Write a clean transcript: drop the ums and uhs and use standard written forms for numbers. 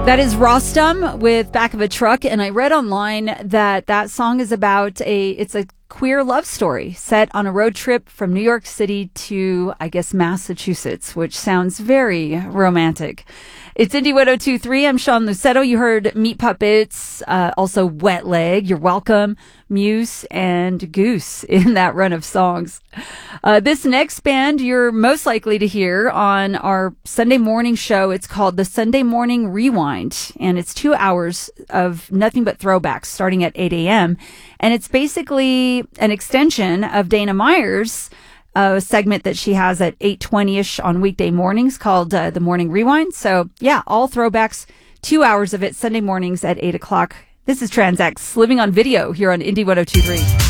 That is Rostam with Back of a Truck, and I read online that song is about it's a queer love story set on a road trip from New York City to, I guess, Massachusetts, which sounds very romantic. It's Indie 102.3. I'm Sean Lucetto. You heard Meat Puppets, also Wet Leg, You're Welcome, Muse, and Goose in that run of songs. This next band you're most likely to hear on our Sunday morning show. It's called the Sunday Morning Rewind, and it's 2 hours of nothing but throwbacks starting at 8 a.m. And it's basically an extension of Dana Meyer's segment that she has at 8:20ish on weekday mornings called the Morning Rewind. So yeah, all throwbacks, 2 hours of it Sunday mornings at 8 o'clock. This is Trans X living on video here on Indie 102.3.